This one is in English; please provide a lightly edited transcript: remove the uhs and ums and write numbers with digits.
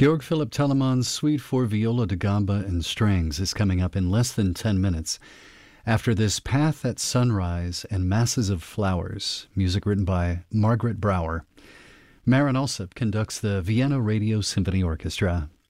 Georg Philipp Telemann's Suite for Viola da Gamba and Strings is coming up in less than 10 minutes. After this, Path at Sunrise and Masses of Flowers, music written by Margaret Brauer. Marin Alsop conducts the Vienna Radio Symphony Orchestra.